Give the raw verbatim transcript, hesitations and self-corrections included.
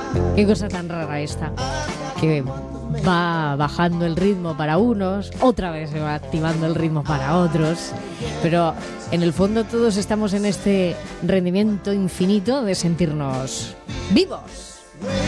Qué cosa tan rara esta, que va bajando el ritmo para unos, otra vez se va activando el ritmo para otros, pero en el fondo todos estamos en este rendimiento infinito de sentirnos vivos.